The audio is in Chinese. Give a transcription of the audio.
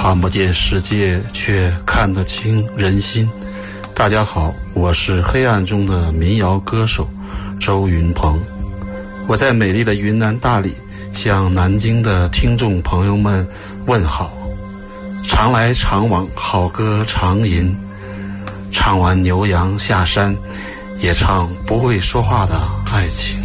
看不见世界，却看得清人心。大家好，我是黑暗中的民谣歌手周云鹏，我在美丽的云南大理向南京的听众朋友们问好。常来常往，好歌常吟，唱完牛羊下山，也唱不会说话的爱情。